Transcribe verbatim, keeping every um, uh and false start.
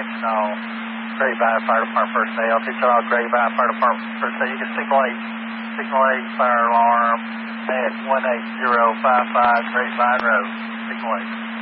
call Grapevine Fire Department personnel. If you call Grapevine Fire Department personnel, you can signal eight, signal eight fire alarm at one eight zero five five Grapevine Road. Signal eight.